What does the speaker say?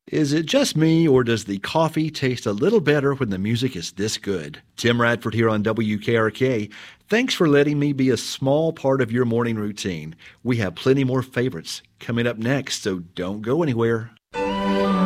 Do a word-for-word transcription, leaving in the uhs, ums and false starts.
Is it just me, or does the coffee taste a little better when the music is this good? Tim Radford here on W K R K. Thanks for letting me be a small part of your morning routine. We have plenty more favorites coming up next, so don't go anywhere.